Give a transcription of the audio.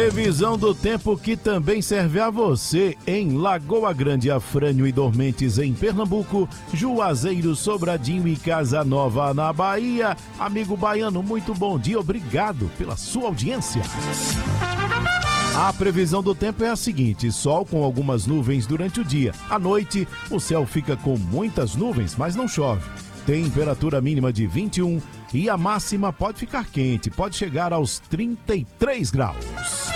Previsão do tempo que também serve a você em Lagoa Grande, Afrânio e Dormentes em Pernambuco, Juazeiro, Sobradinho e Casa Nova na Bahia. Amigo baiano, muito bom dia, obrigado pela sua audiência. A previsão do tempo é a seguinte: sol com algumas nuvens durante o dia. À noite, o céu fica com muitas nuvens, mas não chove. Temperatura mínima de 21 e a máxima pode ficar quente, pode chegar aos 33 graus.